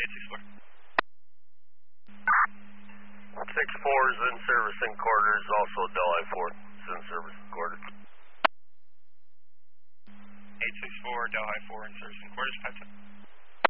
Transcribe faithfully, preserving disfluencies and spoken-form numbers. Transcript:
eight six four. six four is in service in quarters, also Delhi four is in service in quarters. eight six four, Delhi four in service in quarters, five ten.